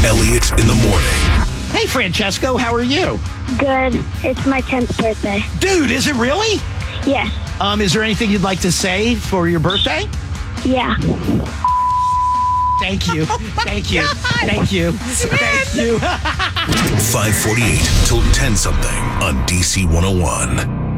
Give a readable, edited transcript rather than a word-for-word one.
Elliott in the morning. Hey, Francesco, how are you? Good. It's my 10th birthday. Dude, is it really? Yes. Is there anything you'd like to say for your birthday? Yeah. Thank you. Thank you. Thank you. Thank you. 548 till 10 something on DC 101.